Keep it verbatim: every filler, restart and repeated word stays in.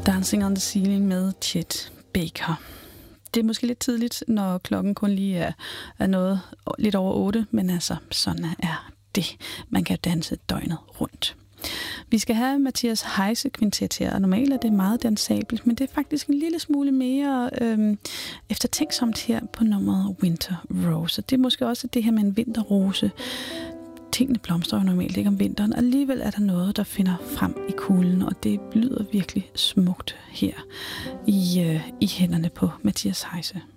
Dancing on the Ceiling med Chet Baker. Det er måske lidt tidligt, når klokken kun lige er, er noget lidt over otte, men altså, sådan er det. Man kan danse døgnet rundt. Vi skal have Mathias Heise kvintet her, og normalt er det meget dansabelt, men det er faktisk en lille smule mere øhm, eftertænksomt her på nummeret Winter Rose. Det er måske også det her med en vinterrose. Tingene blomstrer jo normalt ikke om vinteren, og alligevel er der noget, der finder frem i kulden, og det lyder virkelig smukt her i, øh, i hænderne på Mathias Heise.